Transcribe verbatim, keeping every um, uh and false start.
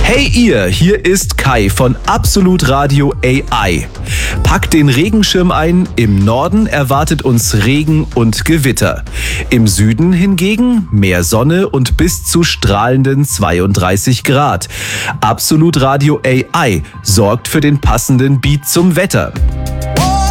Hey ihr, hier ist Kai von Absolut Radio A I. Packt den Regenschirm ein, im Norden erwartet uns Regen und Gewitter. Im Süden hingegen mehr Sonne und bis zu strahlenden zweiunddreißig Grad. Absolut Radio A I sorgt für den passenden Beat zum Wetter.